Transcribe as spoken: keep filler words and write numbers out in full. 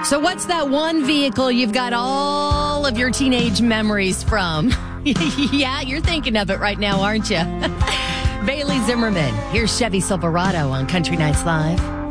So what's that one vehicle you've got all of your teenage memories from? Yeah, you're thinking of it right now, aren't you? Bailey Zimmerman. Here's Chevy Silverado on Country Nights Live.